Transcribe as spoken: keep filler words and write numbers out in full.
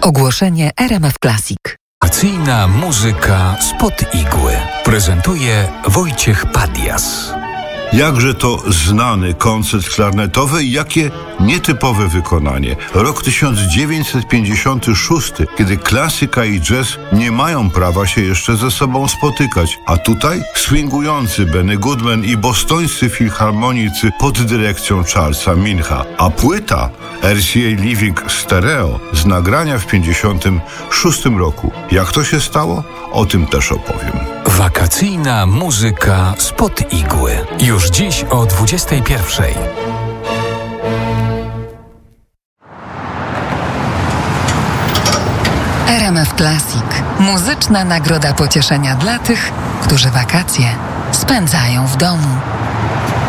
Ogłoszenie R M F Classic. Wakacyjna muzyka spod igły. Prezentuje Wojciech Padias. Jakże to znany koncert klarnetowy i jakie nietypowe wykonanie. Rok tysiąc dziewięćset pięćdziesiąty szósty, kiedy klasyka i jazz nie mają prawa się jeszcze ze sobą spotykać, a tutaj swingujący Benny Goodman i bostońscy filharmonicy pod dyrekcją Charlesa Mincha, a płyta R C A Living Stereo z nagrania w pięćdziesiątym szóstym roku. Jak to się stało? O tym też opowiem. Wakacyjna muzyka spod igły. Już dziś o dwudziestej pierwszej. R M F Classic. Muzyczna nagroda pocieszenia dla tych, którzy wakacje spędzają w domu.